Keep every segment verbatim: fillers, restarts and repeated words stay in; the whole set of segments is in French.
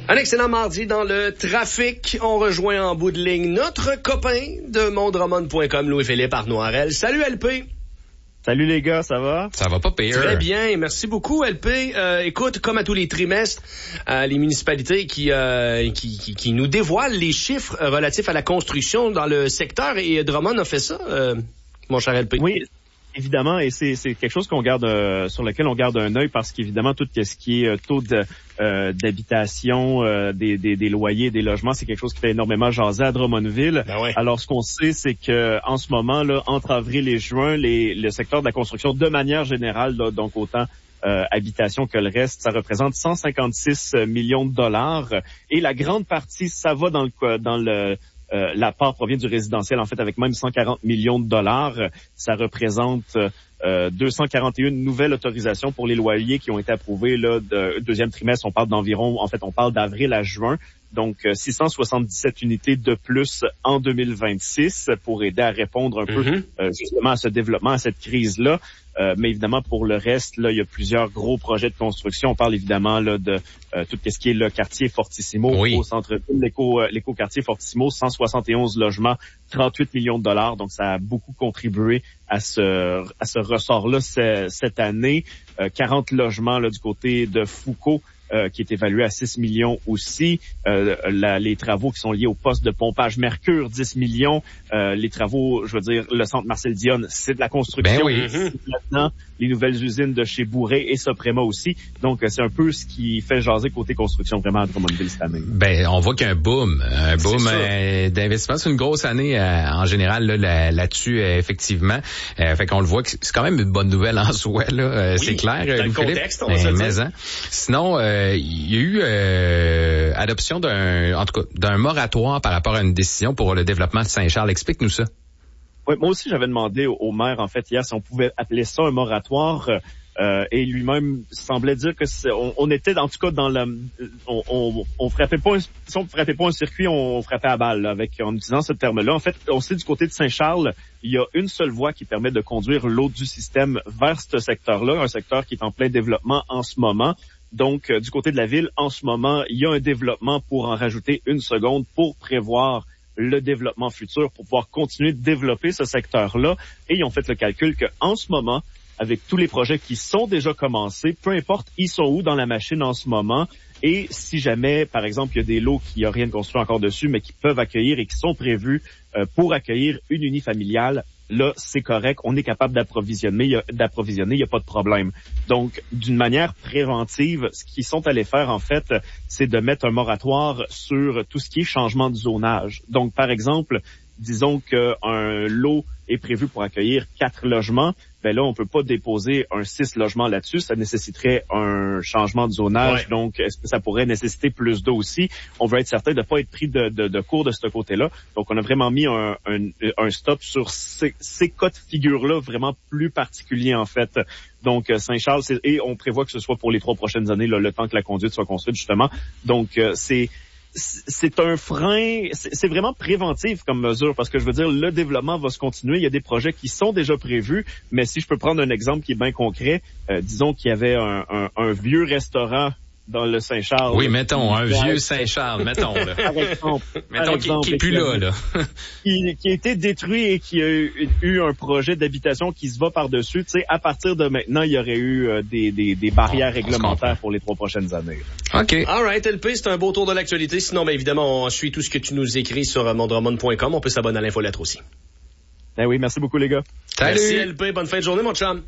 Un excellent mardi dans le trafic. On rejoint en bout de ligne notre copain de mondroman point com, Louis-Philippe Arnoirel. Salut L P! Salut les gars, ça va? Ça va pas pire. Très bien, merci beaucoup L P. Euh, écoute, comme à tous les trimestres, euh, les municipalités qui, euh, qui, qui, qui nous dévoilent les chiffres relatifs à la construction dans le secteur, et Drummond a fait ça, euh, mon cher L P. Oui. Évidemment, et c'est, c'est quelque chose qu'on garde euh, sur lequel on garde un œil parce qu'évidemment tout ce qui est euh, taux de, euh, d'habitation, euh, des, des, des loyers, des logements, c'est quelque chose qui fait énormément jaser à Drummondville. Ben ouais. Alors ce qu'on sait, c'est que en ce moment là, entre avril et juin, les, le secteur de la construction, de manière générale, là, donc autant euh, habitation que le reste, ça représente cent cinquante-six millions de dollars. Et la grande partie, ça va dans le dans le Euh, la part provient du résidentiel, en fait, avec même cent quarante millions de dollars. Ça représente euh, deux cent quarante et une nouvelles autorisations pour les loyers qui ont été approuvés là, de deuxième trimestre. On parle d'environ, en fait, on parle d'avril à juin. Donc, six cent soixante-dix-sept unités de plus en deux mille vingt-six pour aider à répondre un mm-hmm. peu euh, justement à ce développement, à cette crise-là. Euh, mais évidemment, pour le reste, là, il y a plusieurs gros projets de construction. On parle évidemment là de euh, tout ce qui est le quartier Fortissimo oui. au centre-ville, l'éco, euh, l'éco-quartier Fortissimo, cent soixante et onze logements, trente-huit millions de dollars. Donc, ça a beaucoup contribué à ce à ce ressort-là c- cette année. Euh, quarante logements là du côté de Foucault. Euh, qui est évalué à six millions aussi. Euh, la, les travaux qui sont liés au poste de pompage Mercure, dix millions. Euh, les travaux, je veux dire, le centre Marcel Dionne, c'est de la construction. Ben oui. C'est maintenant les nouvelles usines de chez Bourré et Soprema aussi. Donc, c'est un peu ce qui fait jaser côté construction vraiment à Drummondville cette année. Ben, on voit qu'il y a un boom, un boom euh, d'investissement. C'est une grosse année euh, en général là, là, là-dessus, euh, effectivement. Euh, fait qu'on le voit que c'est quand même une bonne nouvelle en soi. Là, euh, oui, c'est clair. Dans le contexte, on va se le dire. Sinon, euh, il y a eu euh, adoption d'un, en tout cas, d'un moratoire par rapport à une décision pour le développement de Saint-Charles. Explique-nous ça. Oui, moi aussi, j'avais demandé au, au maire, en fait, hier, si on pouvait appeler ça un moratoire. Euh, et lui-même semblait dire que c'est, on, on était, en tout cas, dans le, on, on, on frappait pas, un, si on frappait pas un circuit, on frappait à balle, là, avec, en utilisant ce terme-là. En fait, on sait du côté de Saint-Charles, il y a une seule voie qui permet de conduire l'eau du système vers ce secteur-là, un secteur qui est en plein développement en ce moment. Donc, euh, du côté de la ville, en ce moment, il y a un développement pour en rajouter une seconde pour prévoir le développement futur, pour pouvoir continuer de développer ce secteur-là. Et ils ont fait le calcul qu'en ce moment, avec tous les projets qui sont déjà commencés, peu importe ils sont où dans la machine en ce moment, et si jamais, par exemple, il y a des lots qui n'ont rien construit encore dessus, mais qui peuvent accueillir et qui sont prévus euh, pour accueillir une unifamiliale, là, c'est correct, on est capable d'approvisionner, il y a, d'approvisionner, il n'y a pas de problème. Donc, d'une manière préventive, ce qu'ils sont allés faire, en fait, c'est de mettre un moratoire sur tout ce qui est changement de zonage. Donc, par exemple, disons qu'un lot est prévu pour accueillir quatre logements, ben là, on peut pas déposer un six logements là-dessus. Ça nécessiterait un changement de zonage. Ouais. Donc, est-ce que ça pourrait nécessiter plus d'eau aussi? On veut être certain de ne pas être pris de, de, de court de ce côté-là. Donc, on a vraiment mis un, un, un stop sur ces, ces cas de figure-là vraiment plus particuliers, en fait. Donc, Saint-Charles, c'est, et on prévoit que ce soit pour les trois prochaines années, là, le temps que la conduite soit construite, justement. Donc, euh, c'est... c'est un frein, c'est vraiment préventif comme mesure parce que je veux dire, le développement va se continuer. Il y a des projets qui sont déjà prévus, mais si je peux prendre un exemple qui est bien concret, euh, disons qu'il y avait un, un, un vieux restaurant dans le Saint-Charles. Oui, mettons, un vieux Saint-Charles, mettons, là. Par exemple. Mettons, exemple, qui, qui est plus là, là. qui, qui a été détruit et qui a eu, eu un projet d'habitation qui se va par-dessus. Tu sais, à partir de maintenant, il y aurait eu euh, des, des, des barrières oh, réglementaires pour les trois prochaines années. OK. All right, L P, c'est un beau tour de l'actualité. Sinon, bien évidemment, on suit tout ce que tu nous écris sur mondroman point com. On peut s'abonner à l'infolettre aussi. Ben oui, merci beaucoup, les gars. Salut. Merci, L P. Bonne fin de journée, mon chum.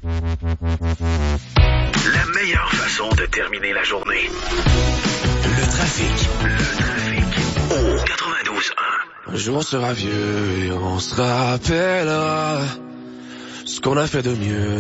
La meilleure façon de terminer la journée. Le trafic. Le trafic. Au quatre-vingt-douze un. Un jour on sera vieux et on se rappellera ce qu'on a fait de mieux.